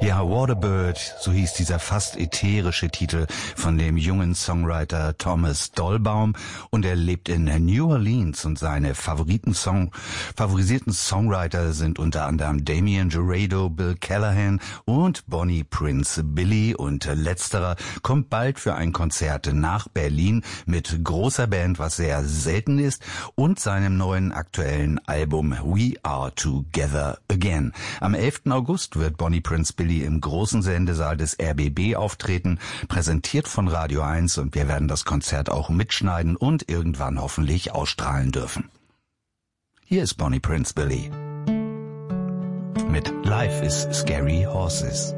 Ja, Waterbird, so hieß dieser fast ätherische Titel von dem jungen Songwriter Thomas Dolbaum, und er lebt in New Orleans und seine favorisierten Songwriter sind unter anderem Damien Jurado, Bill Callahan und Bonnie Prince Billy, und letzterer kommt bald für ein Konzert nach Berlin mit großer Band, was sehr selten ist, und seinem neuen aktuellen Album We Are Together Again. Am 11. August wird Bonnie Prince Billy im großen Sendesaal des RBB auftreten, präsentiert von Radio 1, und wir werden das Konzert auch mitschneiden und irgendwann hoffentlich ausstrahlen dürfen. Hier ist Bonnie Prince Billy mit Life is Scary Horses.